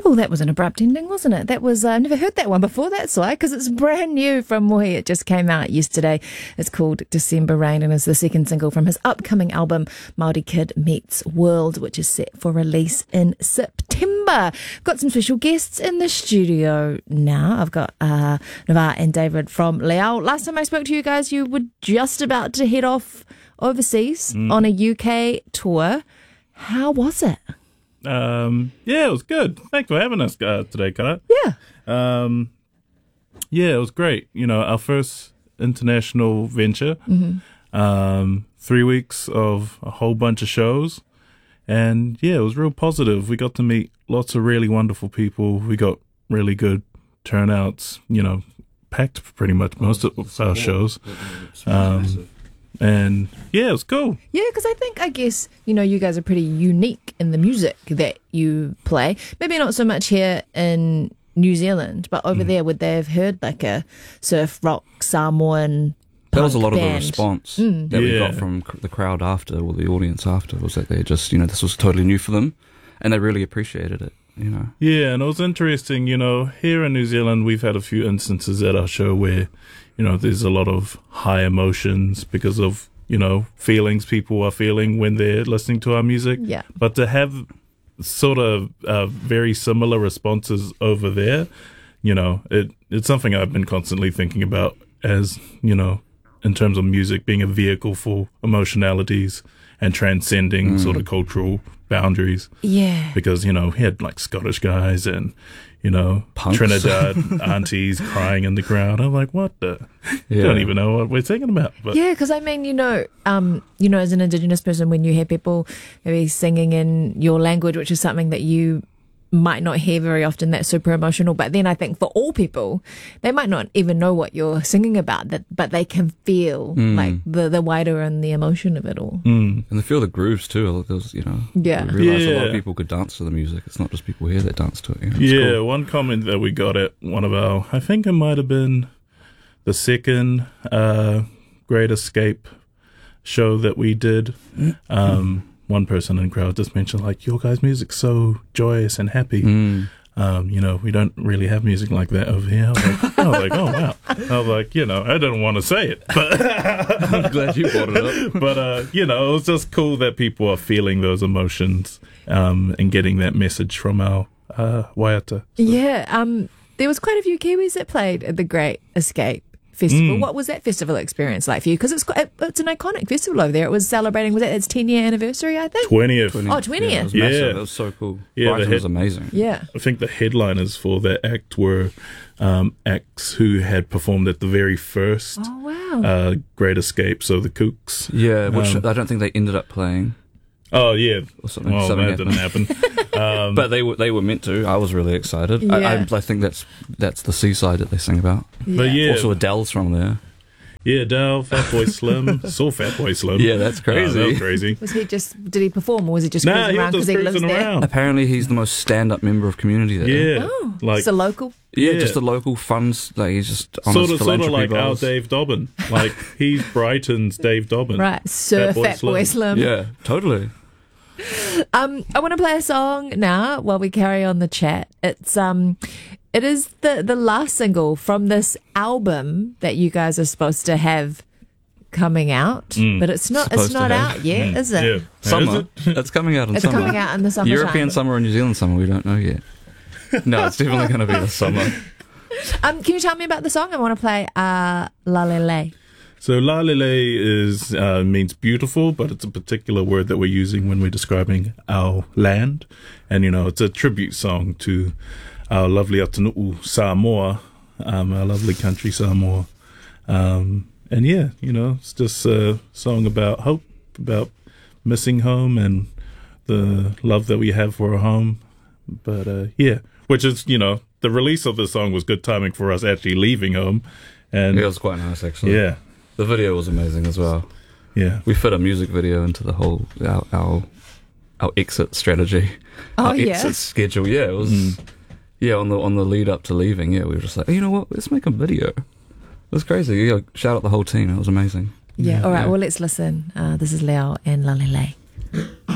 Oh, that was an abrupt ending, wasn't it? That was, I've never heard that one before, that's why, because it's brand new from Mohi. It just came out yesterday. It's called December Rain and is the second single from his upcoming album, Māori Kid Meets World, which is set for release in September. Got some special guests in the studio now. I've got Navar and David from Leao. Last time I spoke to you guys, you were just about to head off overseas on a UK tour. How was it? Yeah, it was good. Thanks for having us today, Kara. Yeah. Yeah, it was great. You know, our first international venture. 3 weeks of a whole bunch of shows. And yeah, it was real positive. We got to meet lots of really wonderful people. We got really good turnouts, you know, packed pretty much most of our shows. And yeah, it was cool. Yeah, because I guess, you know, you guys are pretty unique in the music that you play. Maybe not so much here in New Zealand, but over there, would they have heard like a surf rock Samoan That was a lot band? of the response that we got from the crowd after, or the audience after, was that they just, you know, this was totally new for them, and they really appreciated it, you know. Yeah, and it was interesting, you know, here in New Zealand, we've had a few instances at our show where, you know, there's a lot of high emotions because of, you know, feelings people are feeling when they're listening to our music. Yeah. But to have sort of very similar responses over there, you know, it's something I've been constantly thinking about as, you know, in terms of music being a vehicle for emotionalities and transcending sort of cultural boundaries. Yeah. Because, you know, he had like Scottish guys and, you know, Punks. Trinidad aunties crying in the crowd. I'm like, what the? Yeah. Don't even know what we're singing about. But Yeah, because I mean, you know, as an Indigenous person, when you hear people maybe singing in your language, which is something that you might not hear very often, that's super emotional. But then I think for all people, they might not even know what you're singing about, but they can feel like the wider and the emotion of it all. And they feel the grooves too. There's, you know, Yeah. we realised a lot of Yeah. people could dance to the music. It's not just people here that dance to it. You know? It's yeah, cool. one comment that we got at one of our, I think it might have been the second Great Escape show that we did. One person in the crowd just mentioned, like, your guys' music's so joyous and happy. You know, we don't really have music like that over here. I was like, oh, wow. I was like, you know, I didn't want to say it. But, I'm glad you brought it up. but you know, it was just cool that people are feeling those emotions and getting that message from our waiata. Yeah, there was quite a few Kiwis that played at the Great Escape Festival. What was that festival experience like for you? Because it's an iconic festival over there. It was celebrating, was that its 10-year anniversary, I think? 20th. Oh, 20th. Yeah, it was massive. Yeah. It was so cool. Yeah, Brighton the was amazing. Yeah. I think the headliners for that act were acts who had performed at the very first Oh, wow. Great Escape, so the Kooks. Yeah, which I don't think they ended up playing. Oh, yeah. Or something that didn't happen. But they were meant to. I was really excited. Yeah. I think that's the seaside that they sing about. But yeah, Also, Adele's from there. yeah, Dal, Fatboy Slim, saw Fatboy Slim. Yeah, that's crazy. That was crazy. Did he perform or was he just Nah, cruising he was around because just he lives cruising there? around. Apparently, he's the most stand-up member of Community there. Yeah, Oh, like it's a local. Yeah, just the local funds. Like he's just on sort his of philanthropy like our bowls. Dave Dobbin. Like he's Brighton's Dave Dobbin. Right, Sir Fatboy Slim. Yeah, totally. I want to play a song now while we carry on the chat. It is the last single from this album that you guys are supposed to have coming out, but it's not Supposed to have. out yet, is it? Yeah. Summer. It's coming out in It's summer. coming out in the summer. European summer or New Zealand summer, we don't know yet. No, it's definitely going to be the summer. Can you tell me about the song? I want to play La Lele. So Lalele is means beautiful, but it's a particular word that we're using when we're describing our land. And, you know, it's a tribute song to our lovely Atunuu Samoa, our lovely country Samoa. And yeah, you know, it's just a song about hope, about missing home and the love that we have for our home. But yeah, which is, you know, the release of the song was good timing for us actually leaving home. And It was quite nice, actually. yeah. The video was amazing as well. Yeah. We fit a music video into the whole our exit strategy. Oh, our yeah? exit schedule. Yeah, it was. Yeah, on the lead up to leaving. Yeah, we were just like, you know what? Let's make a video. It was crazy. Yeah, shout out the whole team. It was amazing. Yeah. All right. Well, let's listen. This is Leo and La Lele.